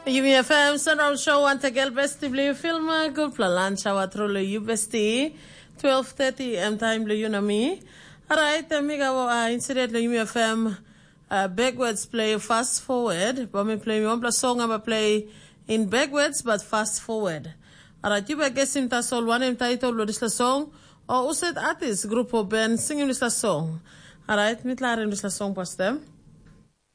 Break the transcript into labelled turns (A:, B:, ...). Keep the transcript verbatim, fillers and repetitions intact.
A: U M F M Sunround Show ante gel besti bli film good plan chawa trole you besti twelve thirty m time le yunami. Alright, amiga wo uh, incident le U M F M uh, backwards play fast forward. But me play one plus song I'm play in backwards but fast forward. Alright, you better guess him ta sol one him title lo this la song or uset artist group of band singing this la song. Alright, me klare this la song pas them.